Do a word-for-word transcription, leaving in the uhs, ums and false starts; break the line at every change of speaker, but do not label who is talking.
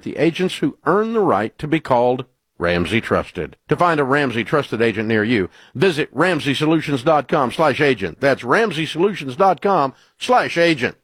the agents who earn the right to be called Ramsey Trusted. To find a Ramsey Trusted agent near you, visit ramsey solutions dot com slash agent. That's ramsey solutions dot com slash agent.